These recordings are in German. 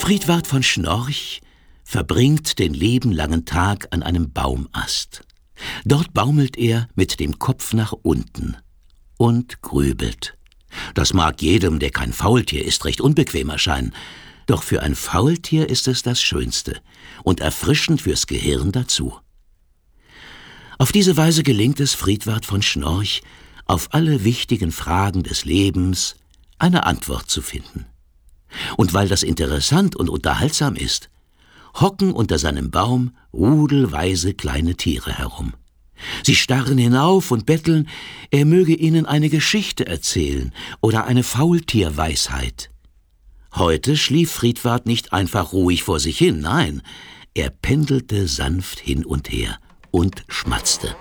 Friedwart von Schnorch verbringt den lieben Tag an einem Baumast. Dort baumelt er mit dem Kopf nach unten und grübelt. Das mag jedem, der kein Faultier ist, recht unbequem erscheinen. Doch für ein Faultier ist es das Schönste und erfrischend fürs Gehirn dazu. Auf diese Weise gelingt es Friedwart von Schnorch, auf alle wichtigen Fragen des Lebens eine Antwort zu finden. Und weil das interessant und unterhaltsam ist, hocken unter seinem Baum rudelweise kleine Tiere herum. Sie starren hinauf und betteln, er möge ihnen eine Geschichte erzählen oder eine Faultierweisheit. Heute schlief Friedwart nicht einfach ruhig vor sich hin, nein, er pendelte sanft hin und her und schmatzte.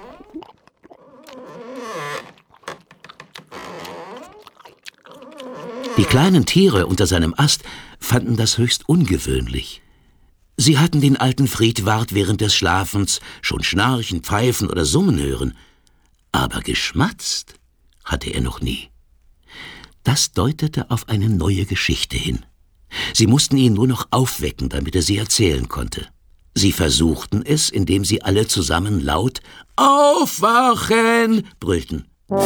Die kleinen Tiere unter seinem Ast fanden das höchst ungewöhnlich. Sie hatten den alten Friedwart während des Schlafens schon schnarchen, pfeifen oder summen hören, aber geschmatzt hatte er noch nie. Das deutete auf eine neue Geschichte hin. Sie mussten ihn nur noch aufwecken, damit er sie erzählen konnte. Sie versuchten es, indem sie alle zusammen laut »Aufwachen!« brüllten.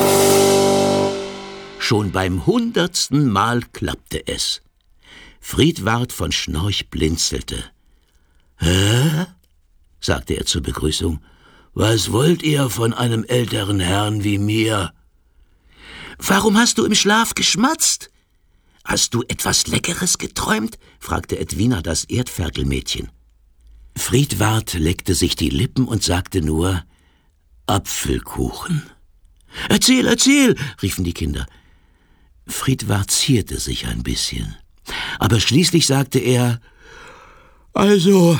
Schon beim 100. Mal klappte es. Friedwart von Schnorch blinzelte. »Hä?« sagte er zur Begrüßung. »Was wollt ihr von einem älteren Herrn wie mir?« »Warum hast du im Schlaf geschmatzt? Hast du etwas Leckeres geträumt?« fragte Edwina, das Erdferkelmädchen. Friedwart leckte sich die Lippen und sagte nur »Apfelkuchen«. »Erzähl, erzähl«, riefen die Kinder. Friedwart zierte sich ein bisschen, aber schließlich sagte er, »Also,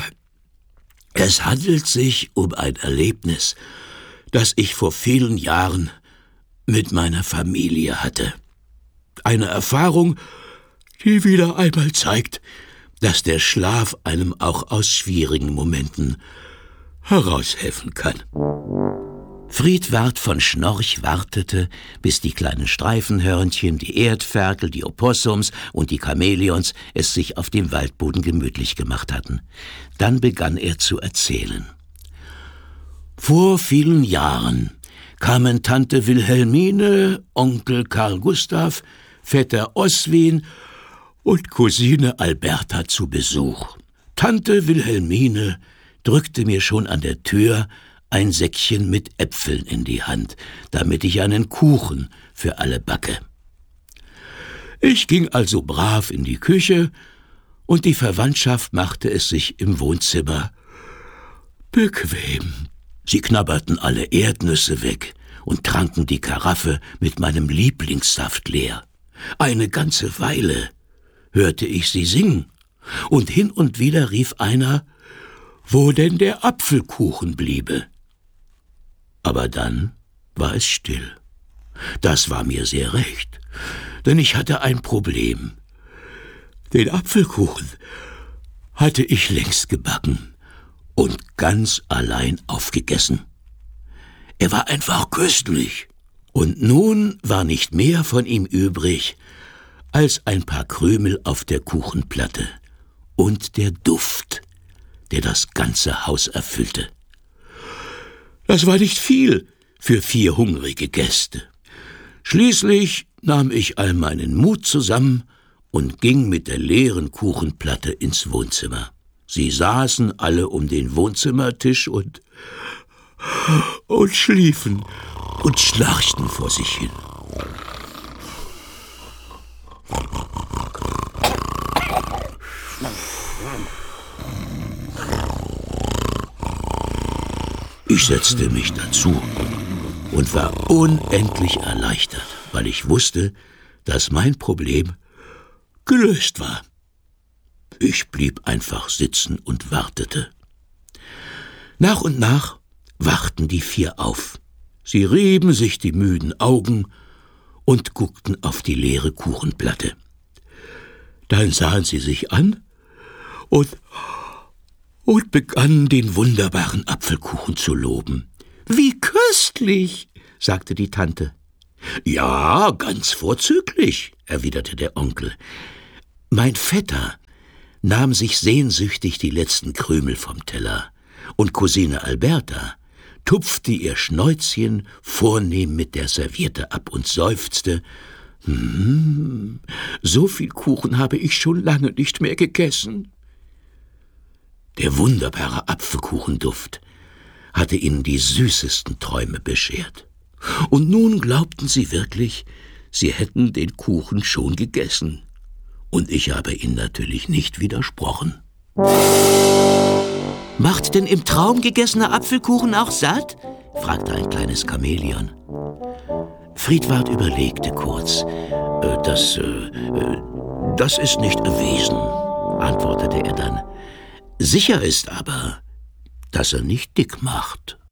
es handelt sich um ein Erlebnis, das ich vor vielen Jahren mit meiner Familie hatte. Eine Erfahrung, die wieder einmal zeigt, dass der Schlaf einem auch aus schwierigen Momenten heraushelfen kann.« Friedwart von Schnorch wartete, bis die kleinen Streifenhörnchen, die Erdferkel, die Opossums und die Chamäleons es sich auf dem Waldboden gemütlich gemacht hatten. Dann begann er zu erzählen. Vor vielen Jahren kamen Tante Wilhelmine, Onkel Karl Gustav, Vetter Oswin und Cousine Alberta zu Besuch. Tante Wilhelmine drückte mir schon an der Tür ein Säckchen mit Äpfeln in die Hand, damit ich einen Kuchen für alle backe. Ich ging also brav in die Küche, und die Verwandtschaft machte es sich im Wohnzimmer bequem. Sie knabberten alle Erdnüsse weg und tranken die Karaffe mit meinem Lieblingssaft leer. Eine ganze Weile hörte ich sie singen, und hin und wieder rief einer, wo denn der Apfelkuchen bliebe. Aber dann war es still. Das war mir sehr recht, denn ich hatte ein Problem. Den Apfelkuchen hatte ich längst gebacken und ganz allein aufgegessen. Er war einfach köstlich, und nun war nicht mehr von ihm übrig als ein paar Krümel auf der Kuchenplatte und der Duft, der das ganze Haus erfüllte. Das war nicht viel für 4 hungrige Gäste. Schließlich nahm ich all meinen Mut zusammen und ging mit der leeren Kuchenplatte ins Wohnzimmer. Sie saßen alle um den Wohnzimmertisch und schliefen und schnarchten vor sich hin. Ich setzte mich dazu und war unendlich erleichtert, weil ich wusste, dass mein Problem gelöst war. Ich blieb einfach sitzen und wartete. Nach und nach wachten die 4 auf. Sie rieben sich die müden Augen und guckten auf die leere Kuchenplatte. Dann sahen sie sich an und begannen den wunderbaren Apfelkuchen zu loben. »Wie köstlich«, sagte die Tante. »Ja, ganz vorzüglich«, erwiderte der Onkel. »Mein Vetter, nahm sich sehnsüchtig die letzten Krümel vom Teller, und Cousine Alberta tupfte ihr Schnäuzchen vornehm mit der Serviette ab und seufzte: So viel Kuchen habe ich schon lange nicht mehr gegessen. Der wunderbare Apfelkuchenduft hatte ihnen die süßesten Träume beschert. Und nun glaubten sie wirklich, sie hätten den Kuchen schon gegessen. Und ich habe ihnen natürlich nicht widersprochen. »Macht denn im Traum gegessener Apfelkuchen auch satt?« fragte ein kleines Chamäleon. Friedwart überlegte kurz. Das ist nicht erwiesen«, antwortete er dann. »Sicher ist aber, dass er nicht dick macht.«